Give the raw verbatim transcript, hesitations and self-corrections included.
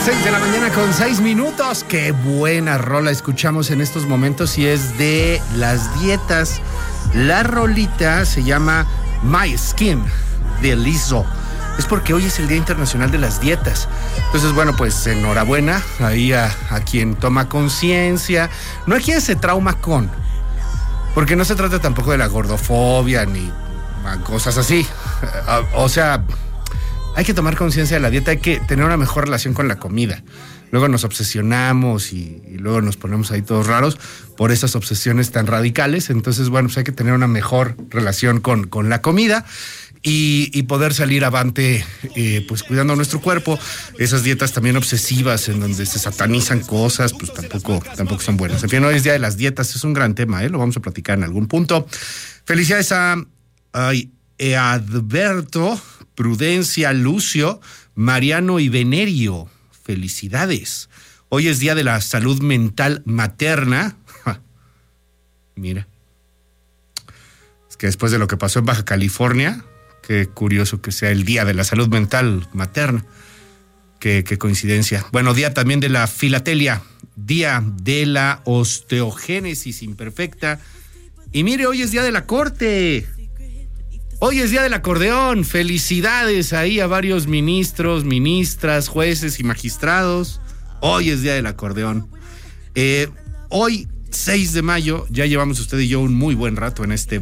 seis de la mañana con seis minutos. Qué buena rola escuchamos en estos momentos y es de las dietas. La rolita se llama My Skin de Lizzo. Es porque hoy es el Día Internacional de las Dietas. Entonces, bueno, pues enhorabuena ahí a, a quien toma conciencia. No a quien se trauma con. Porque no se trata tampoco de la gordofobia ni cosas así. O sea, hay que tomar conciencia de la dieta, hay que tener una mejor relación con la comida. Luego nos obsesionamos y, y luego nos ponemos ahí todos raros por esas obsesiones tan radicales. Entonces, bueno, pues hay que tener una mejor relación con, con la comida y, y poder salir avante, eh, pues cuidando nuestro cuerpo. Esas dietas también obsesivas en donde se satanizan cosas, pues tampoco, tampoco son buenas. En fin, hoy es Día de las Dietas, es un gran tema, ¿eh? Lo vamos a platicar en algún punto. Felicidades a, a Adberto, Prudencia, Lucio, Mariano y Venerio. Felicidades. Hoy es Día de la Salud Mental Materna. Ja, mira. Es que después de lo que pasó en Baja California, qué curioso que sea el Día de la Salud Mental Materna. Qué, qué coincidencia. Bueno, día también de la filatelia, Día de la Osteogénesis Imperfecta. Y mire, hoy es Día de la Corte. Hoy es Día del Acordeón. Felicidades ahí a varios ministros, ministras, jueces y magistrados. Hoy es Día del Acordeón. Eh, hoy, seis de mayo, ya llevamos usted y yo un muy buen rato en este